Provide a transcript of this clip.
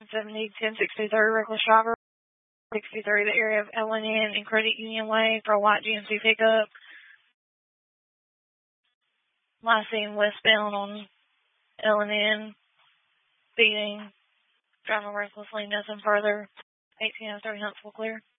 70, 1063, reckless driver, 63, the area of L&N and Credit Union Way for a white GMC pickup. Last seen westbound on L&N, speeding, driving recklessly, nothing further. 1803 Huntsville clear.